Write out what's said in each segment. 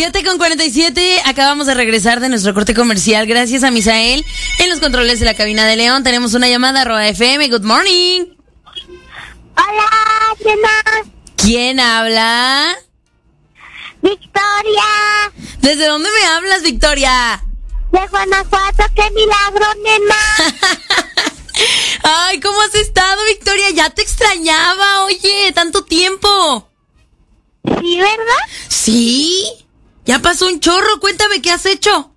7:47, acabamos de regresar de nuestro corte comercial. Gracias a Misael en los controles de la cabina de León. Tenemos una llamada, @FM. Good morning. Hola, Nena. ¿Quién habla? Victoria. ¿Desde dónde me hablas, Victoria? De Guanajuato, qué milagro, nena. Ay, ¿cómo has estado, Victoria? Ya te extrañaba, oye, tanto tiempo. ¿Sí, verdad? Sí, ya pasó un chorro. Cuéntame, ¿qué has hecho?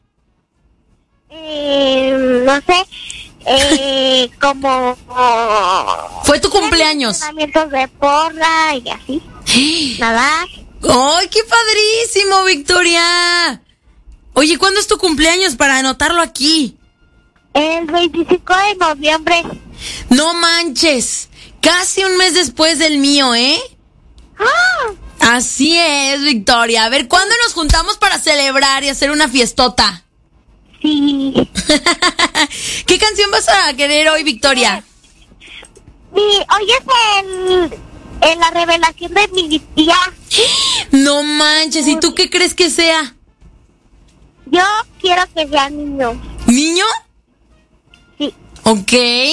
No sé, como... Fue tu cumpleaños. Entrenamientos de porra y así. Nada. ¡Ay, qué padrísimo, Victoria! Oye, ¿cuándo es tu cumpleaños para anotarlo aquí? El 25 de noviembre. No manches, casi un mes después del mío, ¿eh? ¡Ah! Así es, Victoria. A ver, ¿cuándo nos juntamos para celebrar y hacer una fiestota? Sí. ¿Qué canción vas a querer hoy, Victoria? Hoy es la revelación de mi tía. No manches, ¿y tú qué crees que sea? Yo quiero que sea niño. ¿Niño? Sí. Ok.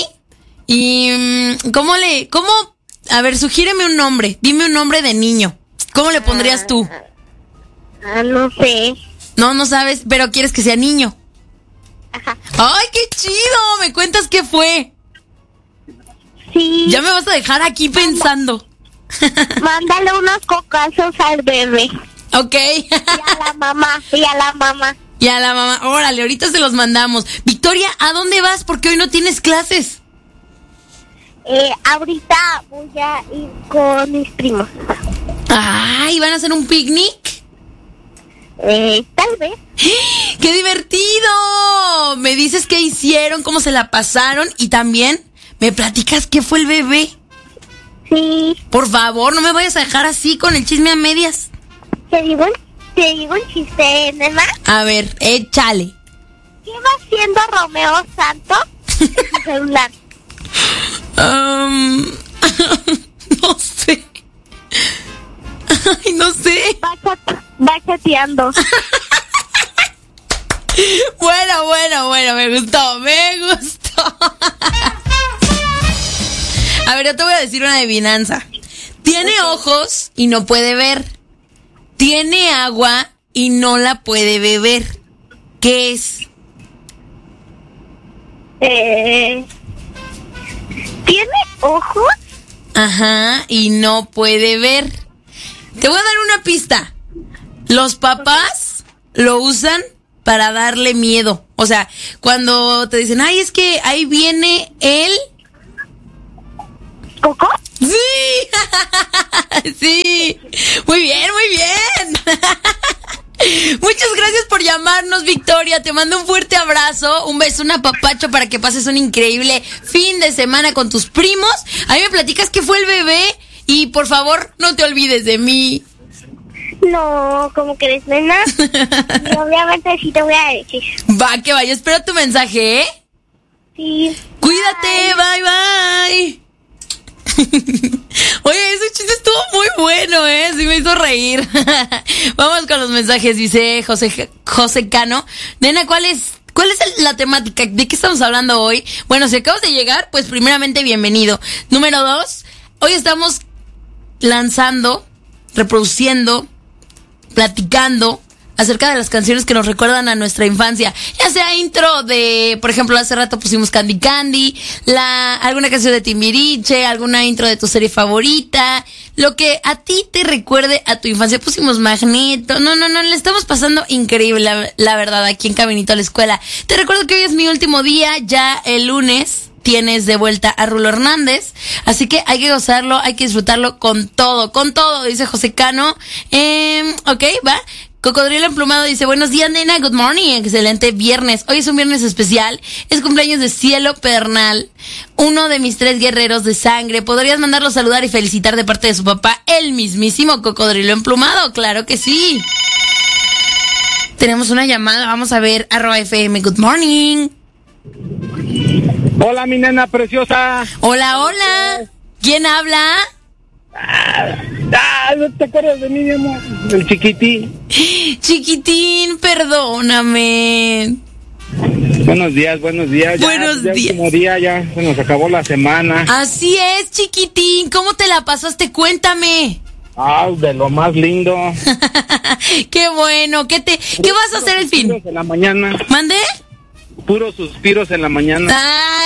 ¿Y cómo? A ver, sugiéreme un nombre. Dime un nombre de niño. ¿Cómo le pondrías tú? No sé. No sabes, pero quieres que sea niño. Ajá. ¡Ay, qué chido! ¿Me cuentas qué fue? Sí. Ya me vas a dejar aquí pensando. Mándale unos cocazos al bebé. Ok. Y a la mamá. Y a la mamá. Órale, ahorita se los mandamos. Victoria, ¿a dónde vas? Porque hoy no tienes clases. Ahorita voy a ir con mis primos. Ay, ¿van a hacer un picnic? Tal vez. ¡Qué divertido! Me dices qué hicieron, cómo se la pasaron y también me platicas qué fue el bebé. Sí. Por favor, no me vayas a dejar así con el chisme a medias. ¿Te digo un chiste, nena? A ver, échale. ¿Qué va haciendo Romeo Santos en su celular? No sé. Ay, no sé. Va chateando. Bueno, me gustó. A ver, yo te voy a decir una adivinanza. Tiene ojos y no puede ver. Tiene agua y no la puede beber. ¿Qué es? ¿Tiene ojos? Ajá, y no puede ver. Te voy a dar una pista. Los papás lo usan para darle miedo. O sea, cuando te dicen, ay, es que ahí viene él. ¿Coco? ¡Sí! Sí. Muy bien. Muchas gracias por llamarnos, Victoria. Te mando un fuerte abrazo, un beso, un apapacho para que pases un increíble fin de semana con tus primos. A mí me platicas qué fue el bebé y por favor no te olvides de mí. No, ¿cómo crees, nena? Y obviamente sí te voy a decir. Va, que vaya, espero tu mensaje, ¿eh? Sí. Cuídate, bye. Oye, ese chiste estuvo muy bueno, ¿eh? Sí me hizo reír. Vamos con los mensajes, dice José Cano. Nena, ¿cuál es la temática? ¿De qué estamos hablando hoy? Bueno, si acabas de llegar, pues primeramente bienvenido. Número 2, hoy estamos lanzando, reproduciendo, platicando acerca de las canciones que nos recuerdan a nuestra infancia, ya sea intro de, por ejemplo, hace rato pusimos Candy Candy, alguna canción de Timbiriche, alguna intro de tu serie favorita, lo que a ti te recuerde a tu infancia. Pusimos Magneto, no, le estamos pasando increíble, la verdad, aquí en Caminito a la Escuela. Te recuerdo que hoy es mi último día, ya el lunes tienes de vuelta a Rulo Hernández, así que hay que gozarlo, hay que disfrutarlo con todo, dice José Cano. Ok, va. Cocodrilo Emplumado dice, buenos días, nena, good morning, excelente viernes. Hoy es un viernes especial, es cumpleaños de Cielo Pernal, uno de mis 3 guerreros de sangre. ¿Podrías mandarlo a saludar y felicitar de parte de su papá, el mismísimo Cocodrilo Emplumado? Claro que sí. Tenemos una llamada, vamos a ver, @FM, good morning. Hola, mi nena preciosa. Hola. ¿Quién habla? ¿No te acuerdas de mí, mi amor? El chiquitín. Chiquitín, perdóname. Buenos días. Buenos ya días. Último día, ya se nos acabó la semana. Así es, chiquitín. ¿Cómo te la pasaste? Cuéntame. De lo más lindo. Qué bueno. ¿Qué vas a hacer el fin? Suspiros en la mañana. ¿Mande? Puros suspiros en la mañana.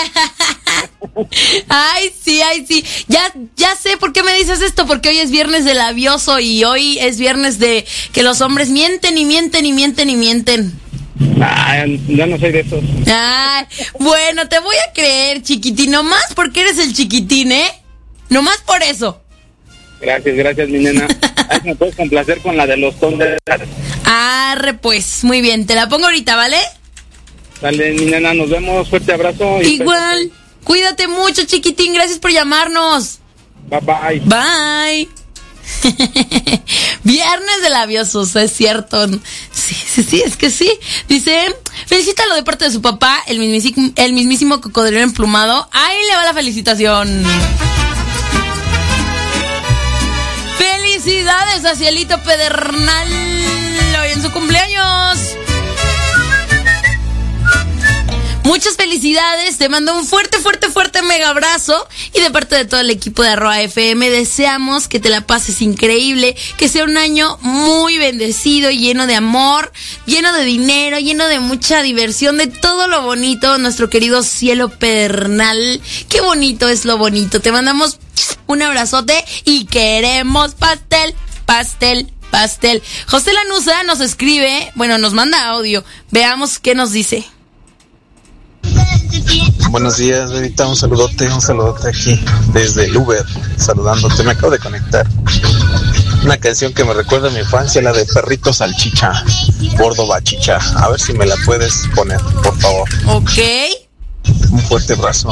Ay, sí. Ya sé por qué me dices esto, porque hoy es viernes de labioso y hoy es viernes de que los hombres mienten y mienten y mienten y mienten. Ya no soy de esos. Ay, bueno, te voy a creer, chiquitín, nomás porque eres el chiquitín, ¿eh? Nomás por eso. Gracias, mi nena. Ay, me puedes complacer con la de los Thundercats. Arre, pues, muy bien, te la pongo ahorita, ¿vale? Dale, mi nena, nos vemos, fuerte abrazo. Igual, cuídate mucho, chiquitín, gracias por llamarnos. Bye. Bye. Viernes de labiosos, es cierto. Sí, es que sí. Dice, felicítalo de parte de su papá, el mismísimo cocodrilo emplumado. Ahí le va la felicitación. Felicidades a Cielito Pedernal hoy en su cumpleaños. Muchas felicidades, te mando un fuerte mega abrazo y de parte de todo el equipo de Arroa FM deseamos que te la pases increíble, que sea un año muy bendecido, lleno de amor, lleno de dinero, lleno de mucha diversión, de todo lo bonito, nuestro querido cielo pedernal. Qué bonito es lo bonito, te mandamos un abrazote y queremos pastel. José Lanuza nos escribe, nos manda audio, veamos qué nos dice. Buenos días, bebita, un saludote aquí desde el Uber, saludándote, me acabo de conectar. Una canción que me recuerda a mi infancia, la de Perrito Salchicha, Gordo Bachicha, a ver si me la puedes poner, por favor. Ok. Un fuerte abrazo.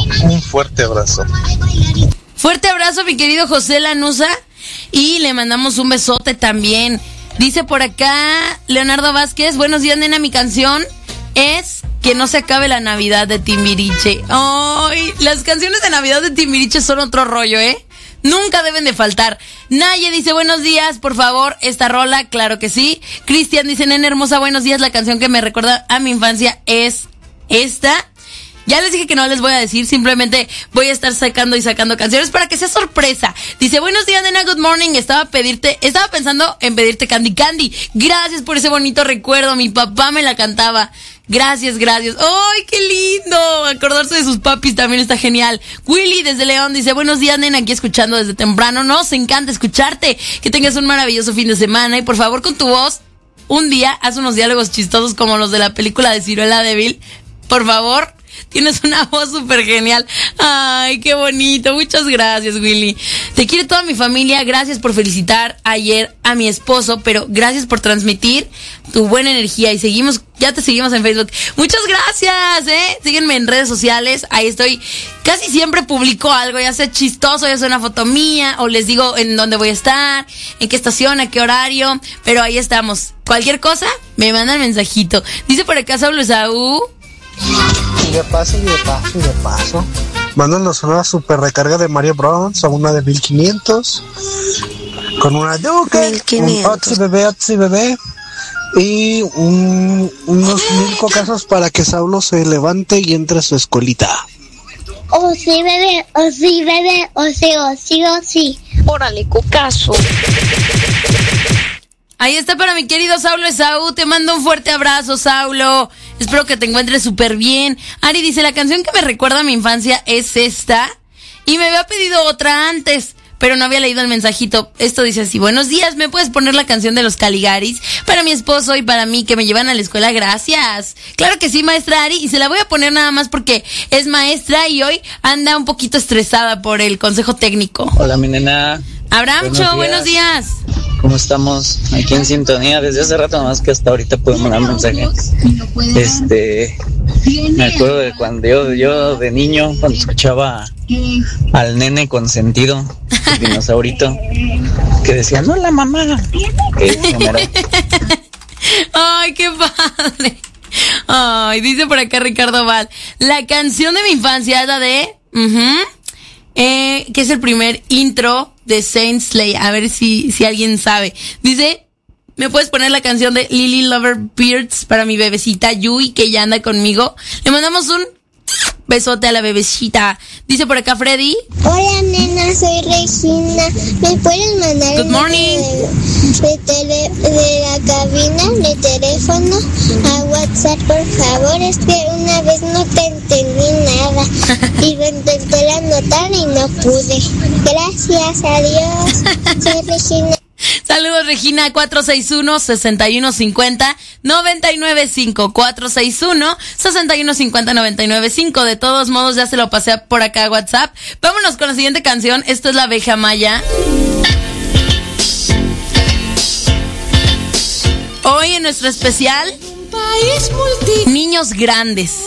Fuerte abrazo, mi querido José Lanuza, y le mandamos un besote también. Dice por acá Leonardo Vázquez, buenos días, nena, mi canción es Que no se acabe la Navidad de Timbiriche. Ay, las canciones de Navidad de Timbiriche son otro rollo, ¿eh? Nunca deben de faltar. Naye dice, buenos días, por favor, esta rola, claro que sí. Cristian dice, nena hermosa, buenos días, la canción que me recuerda a mi infancia es esta. Ya les dije que no les voy a decir, simplemente voy a estar sacando canciones para que sea sorpresa. Dice, buenos días, nena, good morning. Estaba pensando en pedirte Candy Candy. Gracias por ese bonito recuerdo, mi papá me la cantaba. Gracias. ¡Ay, qué lindo! Acordarse de sus papis también está genial. Willy desde León dice, buenos días, nena, aquí escuchando desde temprano. Nos encanta escucharte. Que tengas un maravilloso fin de semana y por favor con tu voz, un día haz unos diálogos chistosos como los de la película de Ciruela Débil. Por favor. Tienes una voz súper genial. Ay, qué bonito. Muchas gracias, Willy. Te quiere toda mi familia. Gracias por felicitar ayer a mi esposo, pero gracias por transmitir tu buena energía. Y ya te seguimos en Facebook. Muchas gracias, Síguenme en redes sociales. Ahí estoy. Casi siempre publico algo, ya sea chistoso, ya sea una foto mía, o les digo en dónde voy a estar, en qué estación, a qué horario. Pero ahí estamos. Cualquier cosa, me mandan mensajito. Dice por acá Saulo Esaú. Y de paso. Mándanos una super recarga de Mario Bros. A una de 1500. Con una Duke, un Otzi bebé. Y unos 1000 cocazos para que Saulo se levante y entre a su escuelita. Oh, sí, bebé. Sí. Órale, cocazo. Ahí está para mi querido Saulo Esaú. Te mando un fuerte abrazo, Saulo. Espero que te encuentres súper bien. Ari dice, la canción que me recuerda a mi infancia es esta. Y me había pedido otra antes, pero no había leído el mensajito. Esto dice así, buenos días, ¿me puedes poner la canción de los Caligaris? Para mi esposo y para mí, que me llevan a la escuela, gracias. Claro que sí, maestra Ari, y se la voy a poner nada más porque es maestra y hoy anda un poquito estresada por el consejo técnico. Hola, mi nena. Abramcho, buenos días. ¿Cómo estamos? Aquí en sintonía desde hace rato, nomás que hasta ahorita puedo mandar mensaje. Me acuerdo de cuando yo de niño, cuando escuchaba al nene consentido, el dinosaurito, que decía, no, la mamá. Ay, qué padre. Ay, dice por acá Ricardo Val, la canción de mi infancia es la de... que es el primer intro de Saint Slay. A ver si alguien sabe. Dice, ¿me puedes poner la canción de Lily Lover Beards para mi bebecita Yui, que ya anda conmigo? Le mandamos un besote a la bebecita. Dice por acá Freddy. Hola, nena, soy Regina. ¿Me puedes mandar Good morning. de la cabina de teléfono a WhatsApp, por favor? Es que una vez no te entendí nada y lo intenté anotar y no pude. Gracias, adiós. Soy Regina. Saludos, Regina. 461-6150-995. 461-6150-995. De todos modos, ya se lo pasé por acá a WhatsApp. Vámonos con la siguiente canción. Esto es La Abeja Maya. Hoy en nuestro especial, niños grandes.